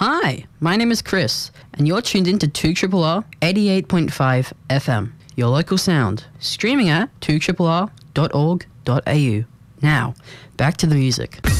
Hi, my name is Chris, and you're tuned in to 2RRR 88.5 FM, your local sound, streaming at 2RRR.org.au. Now, back to the music.